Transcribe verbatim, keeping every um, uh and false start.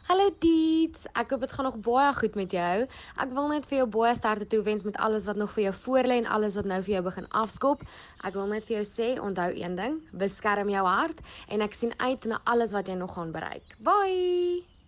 Hallo Diets, ek hoop dit gaan nog baie goed met jou. Ek wil net vir jou baie sterkte toewens met alles wat nog vir jou voorlê en alles wat nou vir jou begin afskop. Ek wil net vir jou sê, onthou een ding, beskerm jou hart en ek sien uit na alles wat jy nog gaan bereik. Bye!